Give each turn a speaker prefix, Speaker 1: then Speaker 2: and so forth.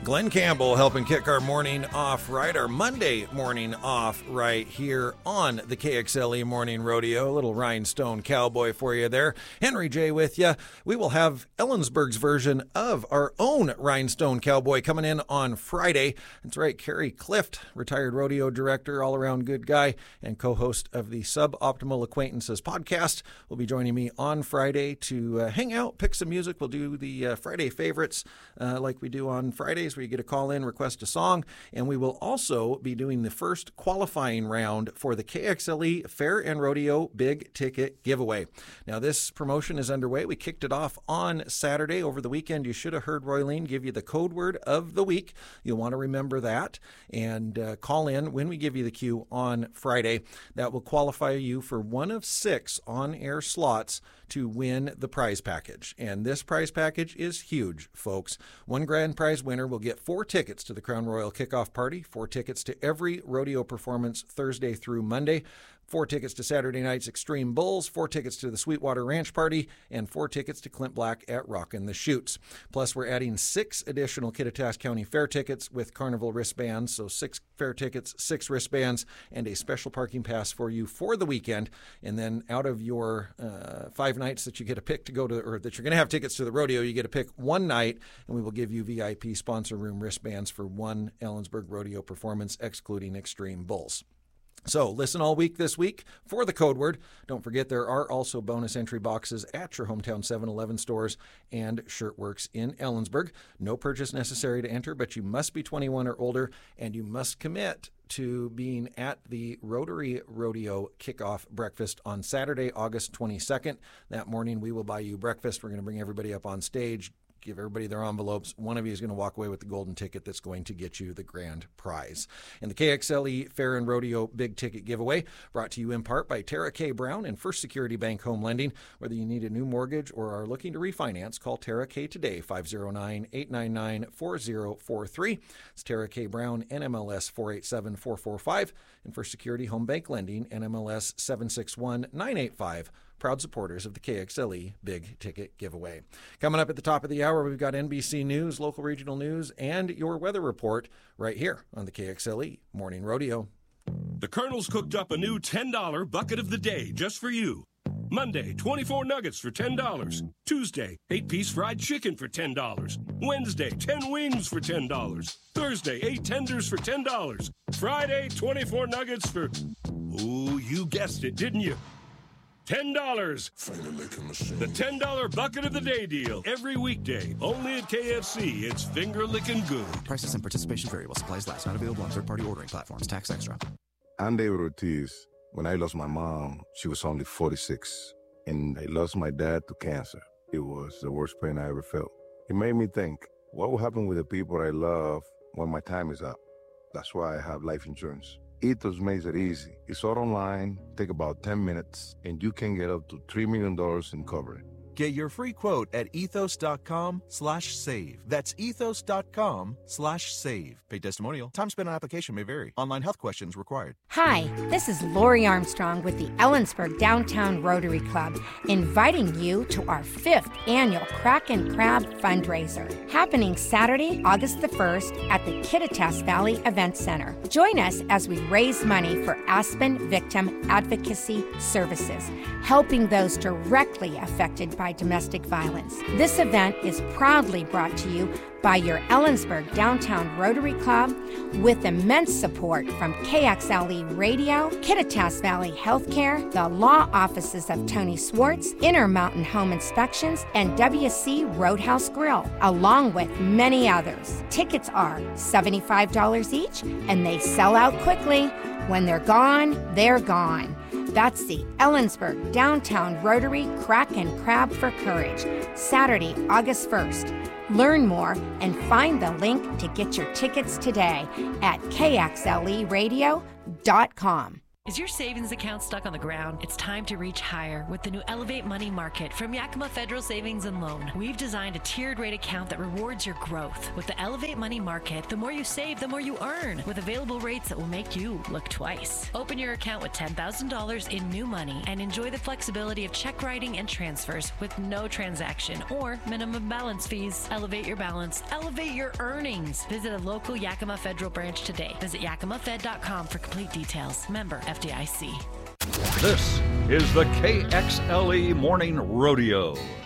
Speaker 1: Glenn Campbell helping kick our morning off right, our Monday morning off right here on the KXLE Morning Rodeo. A little Rhinestone Cowboy for you there. Henry J. with you. We will have Ellensburg's version of our own Rhinestone Cowboy coming in on Friday. That's right, Kerry Clift, retired rodeo director, all-around good guy, and co-host of the Suboptimal Acquaintances podcast, will be joining me on Friday to hang out, pick some music. We'll do the Friday favorites like we do on Fridays, where you get a call in, request a song, and we will also be doing the first qualifying round for the KXLE Fair and Rodeo Big Ticket Giveaway. Now, this promotion is underway. We kicked it off on Saturday. Over the weekend, you should have heard Roylene give you the code word of the week. You'll want to remember that and call in when we give you the cue on Friday. That will qualify you for one of 6 on-air slots to win the prize package. And this prize package is huge, folks. One grand prize winner will get 4 tickets to the Crown Royal Kickoff Party, 4 tickets to every rodeo performance Thursday through Monday, 4 tickets to Saturday night's Extreme Bulls, 4 tickets to the Sweetwater Ranch Party, and 4 tickets to Clint Black at Rockin' the Chutes. Plus, we're adding 6 additional Kittitas County Fair tickets with Carnival wristbands, so 6 fair tickets, 6 wristbands, and a special parking pass for you for the weekend. And then out of your 5 nights that you get to pick to go to, or that you're going to have tickets to the rodeo, you get to pick one night, and we will give you VIP sponsor room wristbands for one Ellensburg rodeo performance, excluding Extreme Bulls. So listen all week this week for the code word. Don't forget there are also bonus entry boxes at your hometown 7-Eleven stores and Shirtworks in Ellensburg. No purchase necessary to enter, but you must be 21 or older, and you must commit to being at the Rotary Rodeo Kickoff Breakfast on Saturday, August 22nd. That morning we will buy you breakfast. We're going to bring everybody up on stage, give everybody their envelopes. One of you is going to walk away with the golden ticket that's going to get you the grand prize. And the KXLE Fair and Rodeo Big Ticket Giveaway, brought to you in part by Tara K. Brown and First Security Bank Home Lending. Whether you need a new mortgage or are looking to refinance, call Tara K. today, 509-899-4043. It's Tara K. Brown, NMLS 487445, and First Security Home Bank Lending, NMLS 761985. Proud supporters of the KXLE Big Ticket Giveaway. Coming up at the top of the hour, we've got NBC News, local regional news, and your weather report right here on the KXLE Morning Rodeo.
Speaker 2: The Colonel's cooked up a new $10 bucket of the day just for you. Monday, 24 nuggets for $10. Tuesday, 8-piece fried chicken for $10. Wednesday, 10 wings for $10. Thursday, 8 tenders for $10. Friday, 24 nuggets for... Oh, you guessed it, didn't you? $10. The $10 bucket of the day deal. Every weekday. Only at KFC. It's finger licking good.
Speaker 3: Prices and participation vary while supplies last. Not available on third-party ordering platforms. Tax extra.
Speaker 4: I'm David Ortiz. When I lost my mom, she was only 46. And I lost my dad to cancer. It was the worst pain I ever felt. It made me think, what will happen with the people I love when my time is up? That's why I have life insurance. Ethos makes it easy. It's all online, take about 10 minutes, and you can get up to $3 million in coverage.
Speaker 5: Get your free quote at ethos.com/save. That's ethos.com/save. Paid testimonial. Time spent on application may vary. Online health questions required.
Speaker 6: Hi, this is Lori Armstrong with the Ellensburg Downtown Rotary Club, inviting you to our 5th annual Crack and Crab fundraiser, happening Saturday, August the 1st at the Kittitas Valley Event Center. Join us as we raise money for Aspen Victim Advocacy Services, helping those directly affected by domestic violence. This event is proudly brought to you by your Ellensburg Downtown Rotary Club, with immense support from KXLE Radio, Kittitas Valley Healthcare, the law offices of Tony Swartz, Intermountain Home Inspections, and WC Roadhouse Grill, along with many others. Tickets are $75 each, and they sell out quickly. When they're gone, they're gone. That's the Ellensburg Downtown Rotary Crack and Crab for Courage, Saturday, August 1st. Learn more and find the link to get your tickets today at kxleradio.com.
Speaker 7: Is your savings account stuck on the ground? It's time to reach higher with the new Elevate Money Market from Yakima Federal Savings and Loan. We've designed a tiered rate account that rewards your growth. With the Elevate Money Market, the more you save, the more you earn, with available rates that will make you look twice. Open your account with $10,000 in new money and enjoy the flexibility of check writing and transfers with no transaction or minimum balance fees. Elevate your balance. Elevate your earnings. Visit a local Yakima Federal branch today. Visit yakimafed.com for complete details. Member FDIC.
Speaker 8: This is the KXLE Morning Rodeo.